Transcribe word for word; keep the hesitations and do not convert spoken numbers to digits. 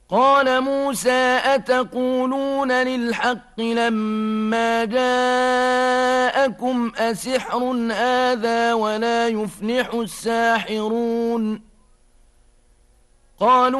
قال موسى أتقولون للحق لما جاءكم أسحر هذا ولا يفلح الساحرون قالوا